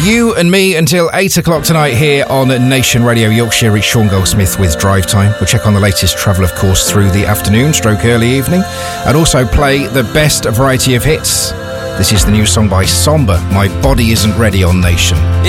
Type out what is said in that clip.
you and me until 8 o'clock tonight here on Nation Radio Yorkshire. It's Sean Goldsmith with Drive Time. We'll check on the latest travel, of course, through the afternoon, stroke early evening, and also play the best variety of hits. This is the new song by Somber, My Body Isn't Ready on Nation.